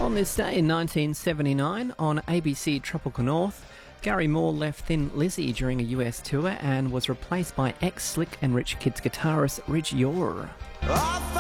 On this day in 1979, on ABC Tropical North, Gary Moore left Thin Lizzy during a US tour and was replaced by ex-Slick and Rich Kids guitarist Ridge Yor.